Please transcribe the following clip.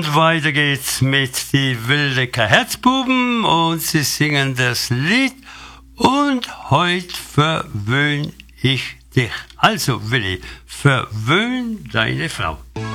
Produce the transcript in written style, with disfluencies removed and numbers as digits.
Weiter geht's mit die Wildecker Herzbuben und sie singen das Lied Und heut verwöhn ich dich. Also Willi, verwöhn deine Frau.